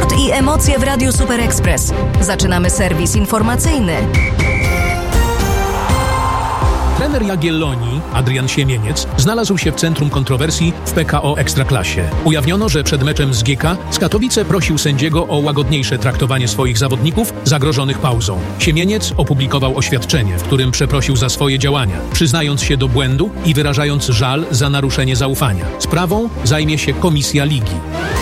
Sport i emocje w Radiu Super Express. Zaczynamy serwis informacyjny. Trener Jagiellonii, Adrian Siemieniec, znalazł się w centrum kontrowersji w PKO Ekstraklasie. Ujawniono, że przed meczem z GK z Katowice prosił sędziego o łagodniejsze traktowanie swoich zawodników zagrożonych pauzą. Siemieniec opublikował oświadczenie, w którym przeprosił za swoje działania, przyznając się do błędu i wyrażając żal za naruszenie zaufania. Sprawą zajmie się komisja ligi.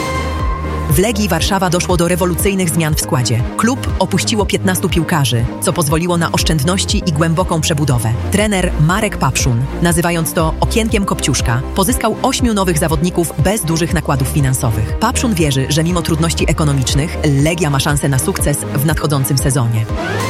W Legii Warszawa doszło do rewolucyjnych zmian w składzie. Klub opuściło 15 piłkarzy, co pozwoliło na oszczędności i głęboką przebudowę. Trener Marek Papszun, nazywając to okienkiem Kopciuszka, pozyskał 8 nowych zawodników bez dużych nakładów finansowych. Papszun wierzy, że mimo trudności ekonomicznych Legia ma szansę na sukces w nadchodzącym sezonie.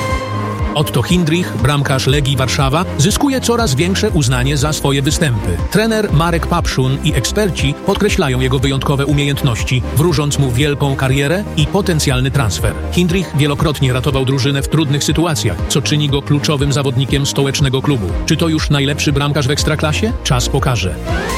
Otto Hindrich, bramkarz Legii Warszawa, zyskuje coraz większe uznanie za swoje występy. Trener Marek Papszun i eksperci podkreślają jego wyjątkowe umiejętności, wróżąc mu wielką karierę i potencjalny transfer. Hindrich wielokrotnie ratował drużynę w trudnych sytuacjach, co czyni go kluczowym zawodnikiem stołecznego klubu. Czy to już najlepszy bramkarz w Ekstraklasie? Czas pokaże.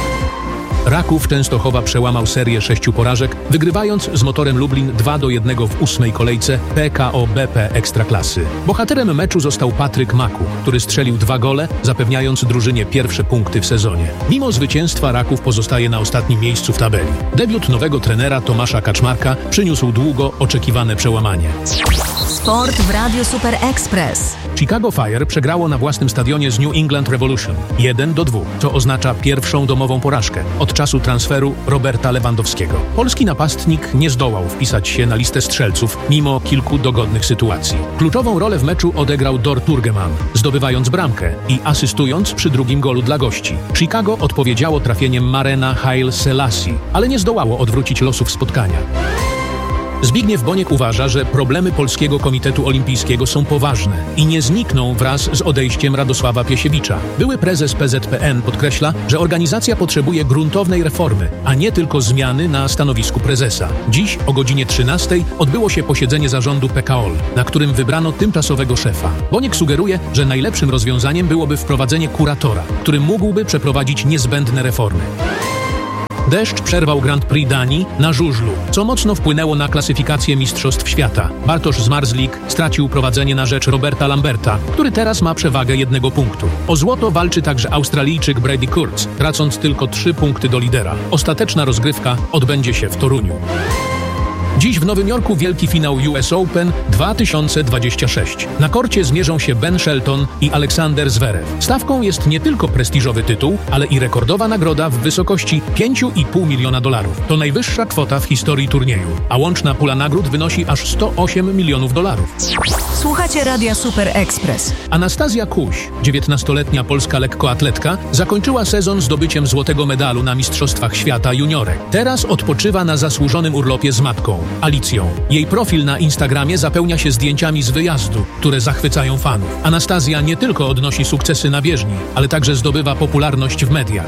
Raków Częstochowa przełamał serię 6 porażek, wygrywając z Motorem Lublin 2-1 w 8. kolejce PKO BP Ekstraklasy. Bohaterem meczu został Patryk Makuch, który strzelił 2 gole, zapewniając drużynie pierwsze punkty w sezonie. Mimo zwycięstwa Raków pozostaje na ostatnim miejscu w tabeli. Debiut nowego trenera Tomasza Kaczmarka przyniósł długo oczekiwane przełamanie. Sport w Radiu Super Express. Chicago Fire przegrało na własnym stadionie z New England Revolution 1-2, co oznacza pierwszą domową porażkę od czasu transferu Roberta Lewandowskiego. Polski napastnik nie zdołał wpisać się na listę strzelców mimo kilku dogodnych sytuacji. Kluczową rolę w meczu odegrał Dor Turgeman, zdobywając bramkę i asystując przy drugim golu dla gości. Chicago odpowiedziało trafieniem Marena Haile Selassie, ale nie zdołało odwrócić losów spotkania. Zbigniew Boniek uważa, że problemy Polskiego Komitetu Olimpijskiego są poważne i nie znikną wraz z odejściem Radosława Piesiewicza. Były prezes PZPN podkreśla, że organizacja potrzebuje gruntownej reformy, a nie tylko zmiany na stanowisku prezesa. Dziś o godzinie 13 odbyło się posiedzenie zarządu PKOL, na którym wybrano tymczasowego szefa. Boniek sugeruje, że najlepszym rozwiązaniem byłoby wprowadzenie kuratora, który mógłby przeprowadzić niezbędne reformy. Deszcz przerwał Grand Prix Danii na żużlu, co mocno wpłynęło na klasyfikację Mistrzostw Świata. Bartosz Zmarzlik stracił prowadzenie na rzecz Roberta Lamberta, który teraz ma przewagę 1 punktu. O złoto walczy także Australijczyk Brady Kurtz, tracąc tylko 3 punkty do lidera. Ostateczna rozgrywka odbędzie się w Toruniu. Dziś w Nowym Jorku wielki finał US Open 2026. Na korcie zmierzą się Ben Shelton i Aleksander Zverev. Stawką jest nie tylko prestiżowy tytuł, ale i rekordowa nagroda w wysokości $5,5 miliona. To najwyższa kwota w historii turnieju, a łączna pula nagród wynosi aż $108 milionów. Słuchacie Radia Super Express. Anastazja Kuś, 19-letnia polska lekkoatletka, zakończyła sezon zdobyciem złotego medalu na Mistrzostwach Świata juniorek. Teraz odpoczywa na zasłużonym urlopie z matką, Alicją. Jej profil na Instagramie zapełnia się zdjęciami z wyjazdu, które zachwycają fanów. Anastazja nie tylko odnosi sukcesy na bieżni, ale także zdobywa popularność w mediach.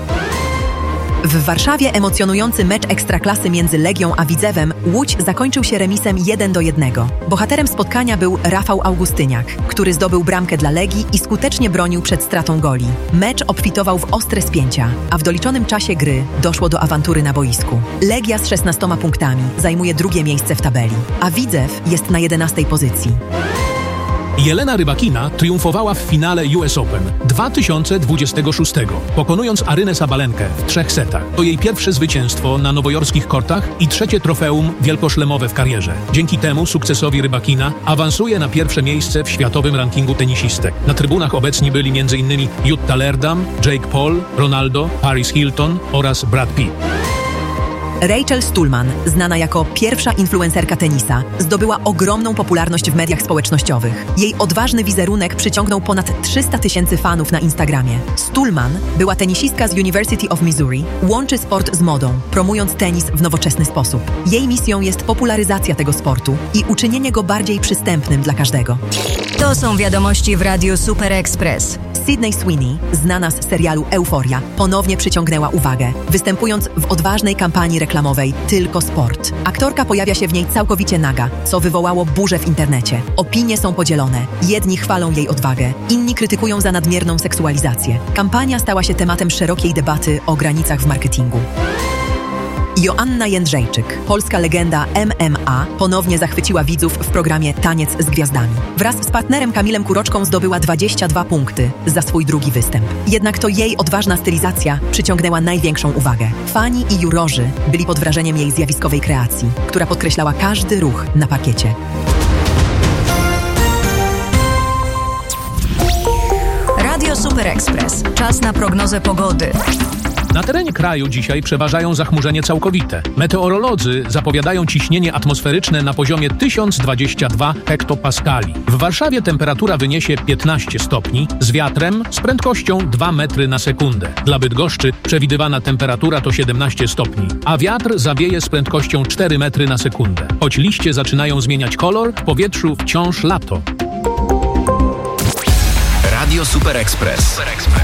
W Warszawie emocjonujący mecz Ekstraklasy między Legią a Widzewem Łódź zakończył się remisem 1-1. Bohaterem spotkania był Rafał Augustyniak, który zdobył bramkę dla Legii i skutecznie bronił przed stratą goli. Mecz obfitował w ostre spięcia, a w doliczonym czasie gry doszło do awantury na boisku. Legia z 16 punktami zajmuje 2. miejsce w tabeli, a Widzew jest na 11. pozycji. Jelena Rybakina triumfowała w finale US Open 2026, pokonując Arynę Sabalenkę w 3 setach. To jej pierwsze zwycięstwo na nowojorskich kortach i 3. trofeum wielkoszlemowe w karierze. Dzięki temu sukcesowi Rybakina awansuje na 1. miejsce w światowym rankingu tenisistek. Na trybunach obecni byli m.in. Jutta Lerdam, Jake Paul, Ronaldo, Paris Hilton oraz Brad Pitt. Rachel Stulman, znana jako pierwsza influencerka tenisa, zdobyła ogromną popularność w mediach społecznościowych. Jej odważny wizerunek przyciągnął ponad 300 000 fanów na Instagramie. Stulman była tenisistka z University of Missouri, łączy sport z modą, promując tenis w nowoczesny sposób. Jej misją jest popularyzacja tego sportu i uczynienie go bardziej przystępnym dla każdego. To są wiadomości w Radiu Super Express. Sydney Sweeney, znana z serialu Euforia, ponownie przyciągnęła uwagę, występując w odważnej kampanii reklamowej Tylko Sport. Aktorka pojawia się w niej całkowicie naga, co wywołało burzę w internecie. Opinie są podzielone. Jedni chwalą jej odwagę, inni krytykują za nadmierną seksualizację. Kampania stała się tematem szerokiej debaty o granicach w marketingu. Joanna Jędrzejczyk, polska legenda MMA, ponownie zachwyciła widzów w programie Taniec z Gwiazdami. Wraz z partnerem Kamilem Kuroczką zdobyła 22 punkty za swój drugi występ. Jednak to jej odważna stylizacja przyciągnęła największą uwagę. Fani i jurorzy byli pod wrażeniem jej zjawiskowej kreacji, która podkreślała każdy ruch na parkiecie. Radio Super Express. Czas na prognozę pogody. Na terenie kraju dzisiaj przeważają zachmurzenie całkowite. Meteorolodzy zapowiadają ciśnienie atmosferyczne na poziomie 1022 hektopaskali. W Warszawie temperatura wyniesie 15 stopni, z wiatrem z prędkością 2 metry na sekundę. Dla Bydgoszczy przewidywana temperatura to 17 stopni, a wiatr zawieje z prędkością 4 metry na sekundę. Choć liście zaczynają zmieniać kolor, w powietrzu wciąż lato. Radio Super Express.